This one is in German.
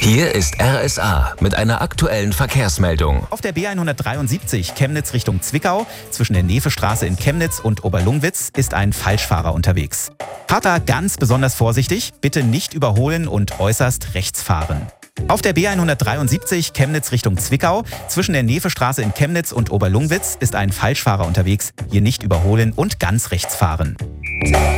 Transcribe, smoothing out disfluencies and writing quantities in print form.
Hier ist RSA mit einer aktuellen Verkehrsmeldung. Auf der B173 Chemnitz Richtung Zwickau zwischen der Nefestraße in Chemnitz und Oberlungwitz ist ein Falschfahrer unterwegs. Fahrt da ganz besonders vorsichtig, bitte nicht überholen und äußerst rechts fahren. Auf der B173 Chemnitz Richtung Zwickau zwischen der Nefestraße in Chemnitz und Oberlungwitz ist ein Falschfahrer unterwegs. Hier nicht überholen und ganz rechts fahren.